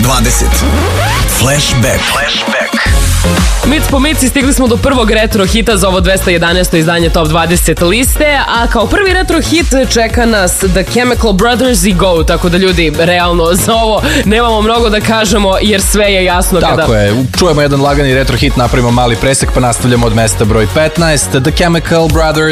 20. Flashback. Mic po mici stigli smo do prvog retro hita za ovo 211. izdanje Top 20 liste, a kao prvi retro hit čeka nas The Chemical Brothers i Go, tako da ljudi, realno za ovo nemamo mnogo da kažemo jer sve je jasno. Tako je, čujemo jedan lagani retro hit, napravimo mali presek pa nastavljamo od mesta broj 15. The Chemical Brothers